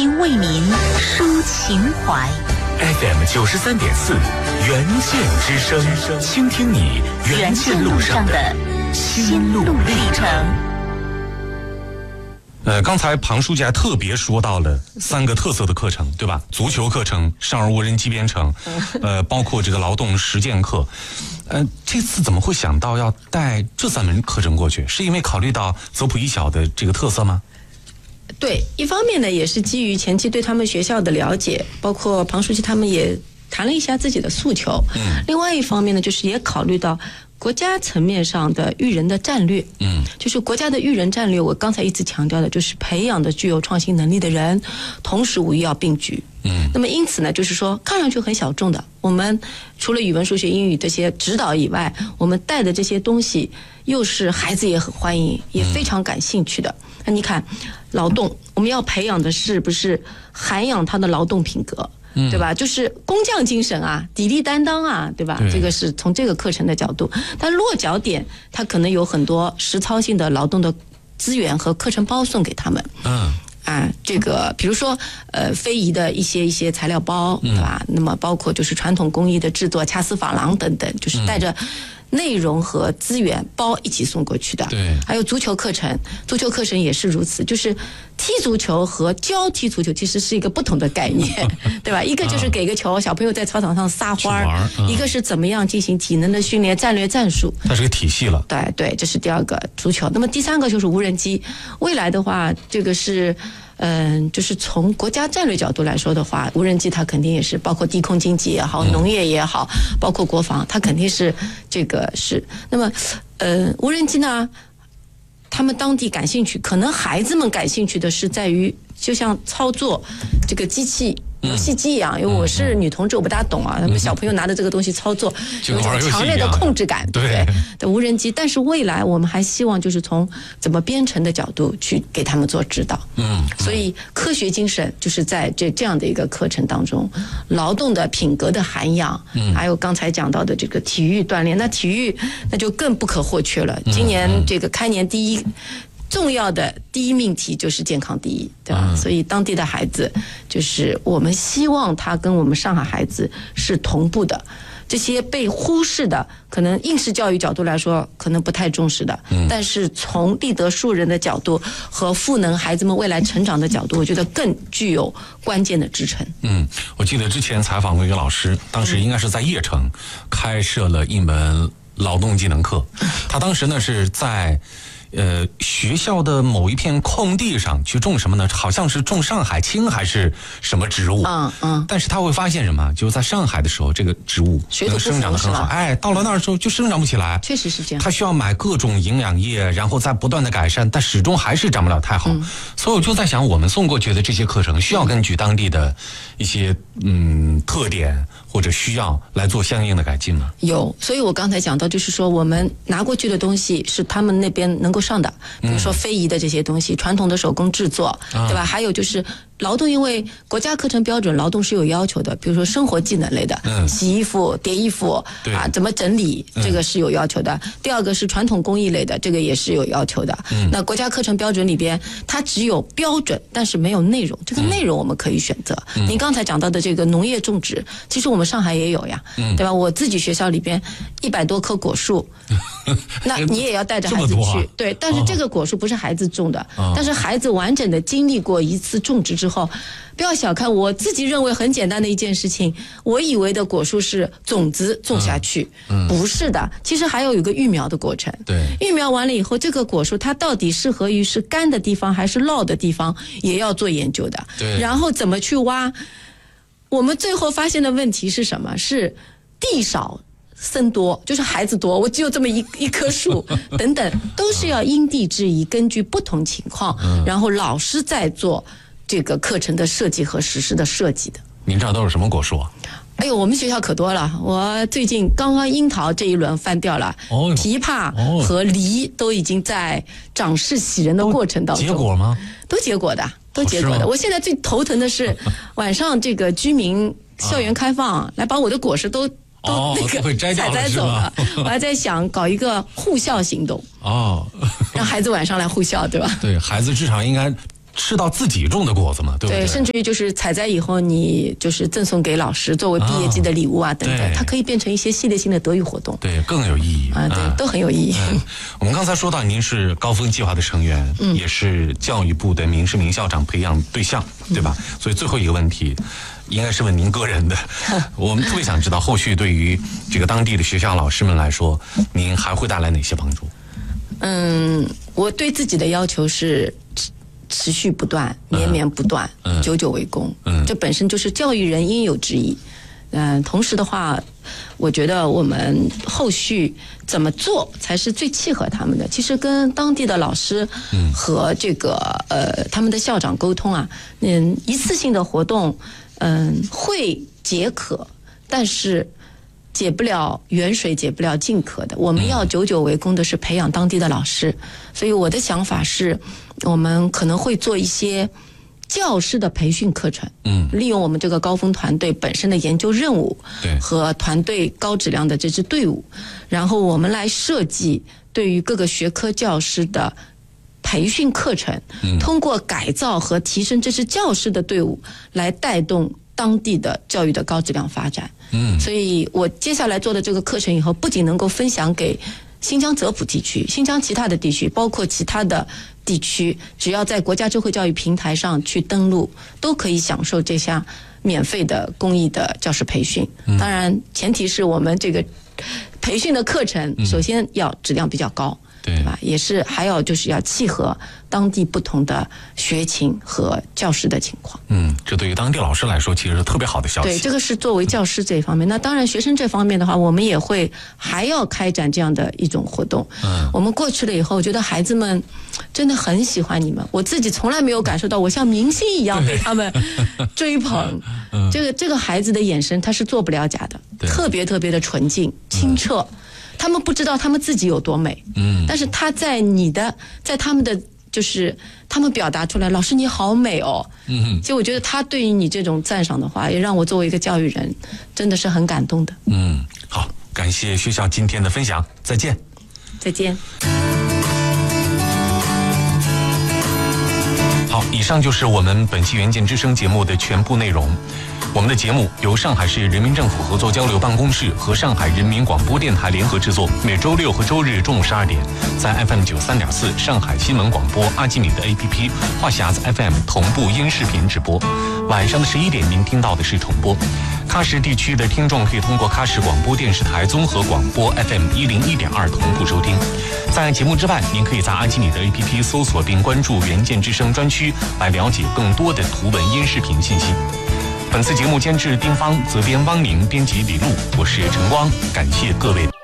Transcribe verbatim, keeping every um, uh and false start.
心为民抒情怀。 F M 九十三点四，原见之声，倾听你原见路上的心路历程。 呃，刚才庞书记还特别说到了三个特色的课程，对吧？足球课程、少儿无人机编程，呃，包括这个劳动实践课。呃，这次怎么会想到要带这三门课程过去？是因为考虑到泽普一小的这个特色吗？ 对，一方面呢，也是基于前期对他们学校的了解，包括庞书记他们也谈了一下自己的诉求。嗯，另外一方面呢，就是也考虑到国家层面上的育人的战略，嗯，就是国家的育人战略，我刚才一直强调的，就是培养的具有创新能力的人，同时无疑要并举。嗯，那么因此呢，就是说看上去很小众的，我们除了语文、数学、英语这些指导以外，我们带的这些东西，又是孩子也很欢迎，也非常感兴趣的。那你看，劳动，我们要培养的是不是涵养他的劳动品格？嗯、对吧？就是工匠精神啊，砥砺担当啊，对吧？对，这个是从这个课程的角度，但落脚点它可能有很多实操性的劳动的资源和课程包送给他们。嗯。啊，这个比如说呃非遗的一些一些材料包，对吧？嗯、那么包括就是传统工艺的制作、掐丝珐琅等等，就是带着内容和资源包一起送过去的。对，还有足球课程，足球课程也是如此，就是踢足球和教踢足球其实是一个不同的概念，对吧？一个就是给个球，小朋友在操场上撒欢儿、嗯；一个是怎么样进行体能的训练、战略战术。 它是个体系了。 对对，这是第二个足球。那么第三个就是无人机，未来的话，这个是。嗯，就是从国家战略角度来说的话，无人机它肯定也是包括低空经济也好，农业也好，包括国防，它肯定是这个是。那么，呃，无人机呢，他们当地感兴趣，可能孩子们感兴趣的是在于，就像操作这个机器。游戏机一样，因为我是女同志，我不大懂啊。他们小朋友拿着这个东西操作，有一种强烈的控制感，对的无人机。但是未来我们还希望就是从怎么编程的角度去给他们做指导。嗯，所以科学精神就是在这这样的一个课程当中，劳动的品格的涵养，嗯，还有刚才讲到的这个体育锻炼，那体育那就更不可或缺了。今年这个开年第一。重要的第一命题就是健康第一，对吧？嗯、所以当地的孩子，就是我们希望他跟我们上海孩子是同步的。这些被忽视的，可能应试教育角度来说，可能不太重视的。嗯、但是从立德树人的角度和赋能孩子们未来成长的角度，我觉得更具有关键的支撑。嗯， 我记得之前采访过一个老师，当时应该是在叶城开设了一门劳动技能课，他当时呢是在。呃，学校的某一片空地上去种什么呢？好像是种上海青还是什么植物？嗯嗯。但是他会发现什么？就在上海的时候，这个植物能生长得很好。哎，到了那儿之后就生长不起来。 确实是这样。 他需要买各种营养液，然后再不断的改善，但始终还是长不了太好。嗯、所以我就在想，我们送过去的这些课程，需要根据当地的一些嗯特点或者需要来做相应的改进吗？ 有。所以我刚才讲到，就是说我们拿过去的东西是他们那边能够上的，比如说非遗的这些东西，传统的手工制作，对吧？还有就是劳动，因为国家课程标准劳动是有要求的，比如说生活技能类的，嗯、洗衣服、叠衣服啊，怎么整理，这个是有要求的。嗯、第二个是传统工艺类的，这个也是有要求的。嗯、那国家课程标准里边，它只有标准，但是没有内容。这个内容我们可以选择。嗯、您刚才讲到的这个农业种植，其实我们上海也有呀，嗯、对吧？我自己学校里边一百多棵果树，那你也要带着孩子去，啊、对。但是这个果树不是孩子种的，哦、但是孩子完整的经历过一次种植之后，不要小看我自己认为很简单的一件事情，我以为的果树是种子种下去，嗯嗯、不是的，其实还有一个育苗的过程。对，育苗完了以后，这个果树它到底适合于是干的地方还是涝的地方，也要做研究的。对，然后怎么去挖？我们最后发现的问题是什么？是地少僧多，就是孩子多，我只有这么一一棵树，等等，都是要因地制宜，根据不同情况，嗯、然后老师在做这个课程的设计和实施的设计的。 您这都是什么果树啊？ 哎呦，我们学校可多了。我最近刚刚樱桃这一轮翻掉了，哦、枇杷和梨都已经在长势喜人的过程当中。 结果吗？ 都结果的，都结果的。我现在最头疼的是晚上这个居民校园开放，啊、来把我的果实都。都那个采摘走了，我还在想搞一个护校行动哦，让孩子晚上来护校，对吧？ 对孩子至少应该吃到自己种的果子嘛，对不对？ 对，甚至于就是采摘以后，你就是赠送给老师作为毕业季的礼物啊，等等，它可以变成一些系列性的德育活动。 对，更有意义啊，对，嗯、都很有意义、 嗯。我们刚才说到，您是高峰计划的成员，嗯、也是教育部的名师名校长培养对象，对吧？嗯、所以最后一个问题。应该是问您个人的，我们特别想知道后续对于这个当地的学校老师们来说，您还会带来哪些帮助？ 嗯，我对自己的要求是持续不断、绵绵不断、嗯、久久为功。嗯，这本身就是教育人应有之义。嗯、呃，同时的话，我觉得我们后续怎么做才是最契合他们的。其实跟当地的老师和这个、嗯、呃他们的校长沟通啊，嗯，一次性的活动。嗯，会解渴，但是解不了远水解不了近渴的。我们要久久为功的是培养当地的老师，所以我的想法是，我们可能会做一些教师的培训课程，嗯，利用我们这个高峰团队本身的研究任务，对，和团队高质量的这支队伍，然后我们来设计对于各个学科教师的培训课程，通过改造和提升这支教师的队伍，来带动当地的教育的高质量发展。嗯，所以我接下来做的这个课程以后，不仅能够分享给新疆泽普地区、新疆其他的地区，包括其他的地区，只要在国家智慧教育平台上去登录，都可以享受这项免费的公益的教师培训。当然，前提是我们这个培训的课程首先要质量比较高。对吧？也是还要就是要契合当地不同的学情和教师的情况。 嗯，这对于当地老师来说，其实是特别好的消息。 对，这个是作为教师这一方面。那当然，学生这方面的话，我们也会还要开展这样的一种活动。嗯，我们过去了以后，我觉得孩子们真的很喜欢你们。我自己从来没有感受到我像明星一样被他们追捧。嗯，这个这个孩子的眼神，他是做不了假的，特别特别的纯净清澈。嗯，他们不知道他们自己有多美，嗯，但是他在你的，在他们的，就是他们表达出来，老师你好美哦，嗯，所以我觉得他对于你这种赞赏的话，也让我作为一个教育人，真的是很感动的。 嗯，好，感谢学校今天的分享，再见。 再见。 好，以上就是我们本期远见之声节目的全部内容。我们的节目由上海市人民政府合作交流办公室和上海人民广播电台联合制作，每周六和周日中午十二点，在 F M 九三点四上海新闻广播阿基米的 A P P 话匣子 F M 同步音视频直播。晚上的十一点，您听到的是重播。喀什地区的听众可以通过喀什广播电视台综合广播 F M 一零一点二同步收听。在节目之外，您可以在阿基米的 A P P 搜索并关注远见之声专区，来了解更多的图文音视频信息。本次节目监制丁芳，责编汪宁，编辑李璐，我是陈光，感谢各位。